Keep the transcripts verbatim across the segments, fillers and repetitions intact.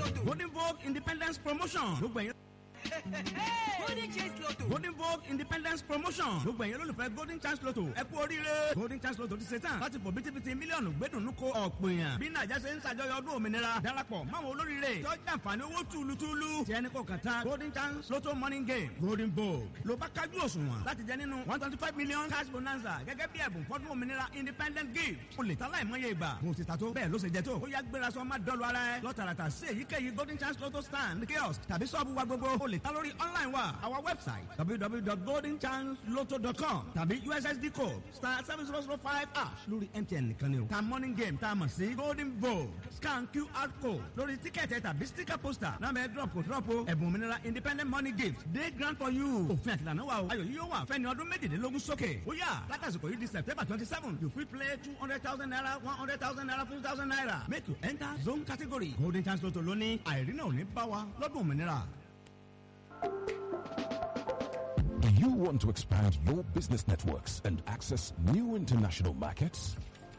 Golden Vogue Independence Promotion. Gbogbo ẹ̀yin. Golden Chance Lotto. Golden Vogue Independence Promotion. Gbogbo ẹ̀yin olólùfẹ́ Golden Chance Lotto. Ẹ kú oríire. Golden Chance Lotto ti ṣe tán láti fò bítíbitì mílíọ̀nù gbẹ́dùnú kó ọ̀pọ̀ èèyàn. Bí Nàìjíríà ṣe ń ṣàjọyọ̀ ọdún òmìnira. Darapọ̀ máwọn olóríire. Tó jàǹfààní owó túlutúlu. Tí ẹni kò kàn tán. Golden Chance Lotto Morning Game. Golden Vogue. Ló bá kájú òṣùwọ̀n láti jẹ nínú one twenty five million cash bonanza. Gẹ́gẹ́ bí ẹ̀bùn fọ́dún òmìnira Independent Gift. O lè ta láìmọye ìgbà. Mo ti ta tó. Bẹ́ẹ̀ ló ṣe jẹ tó. Ó yá gbéra sọ má dọ́lu ara ẹ. Lọ́tàràtà sí èyíkéyìí Golden Chance Lotto stand kiosk tàbí sọ́ọ̀bù wa gbogbo. O lè ta lórí online wa. Our website w w w dot golden chance lotto dot com tàbí U S S D code star seven zero zero five hash lórí M T N nìkan ni o. Ta morning game tá a mọ̀ sí Golden Vogue scan Q R code lórí tíkẹ́ẹ̀tì tàbí sticker poster náà bẹ drop kò drop o. Ẹ̀bùn òmìnira Independent Money Gift day grant for you. Òfin àtìlànà wa o. Ayọ̀ yìí yóò wà fẹ́ni ọdún méjìlélógún sókè. Ó yá látàsìkò yìí di September twenty seven you fit play two hundred thousand naira one hundred thousand naira fifty thousand naira. Make you enter zone category. Golden Chance Lotto lóní àìrínà ò ní bá wa lọ́dún òmìnira. Do you want to expand your business networks and access new international markets?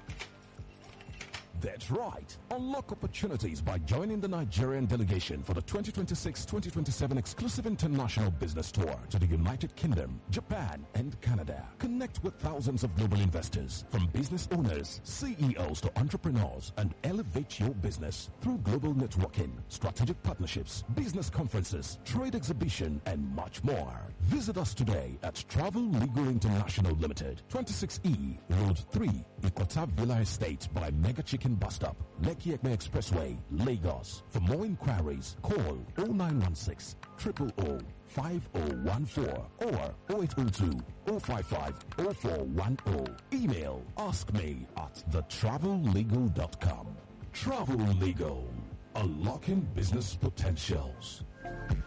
That's right. Unlock opportunities by joining the Nigerian delegation for the twenty twenty-six twenty twenty-seven exclusive international business tour to the United Kingdom, Japan, and Canada. Connect with thousands of global investors, from business owners, C E Os to entrepreneurs, and elevate your business through global networking, strategic partnerships, business conferences, trade exhibition, and much more. Visit us today at Travel Legal International Limited, twenty-six E, Road three, Ikota Villa Estate by Mega Chicken Bus Stop, Lekki Ekpe Expressway, Lagos. For more inquiries, call oh nine one six, zero zero zero, five oh one four or oh eight oh two, oh five five, oh four one oh. Email askme at the travel legal dot com. Travel Legal, unlocking business potentials.